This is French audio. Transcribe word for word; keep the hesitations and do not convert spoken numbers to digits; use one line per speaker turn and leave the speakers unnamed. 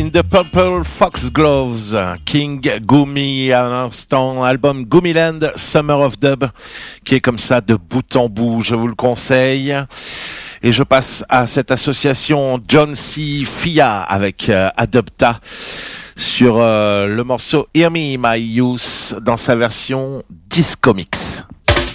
In the Purple Foxgloves, King Gumi, à l'instant, album Gumiland, Summer of Dub, qui est comme ça de bout en bout, je vous le conseille. Et je passe à cette association John C. Fia avec euh, Adopta sur euh, le morceau Hear Me My Youth dans sa version Disco Mix.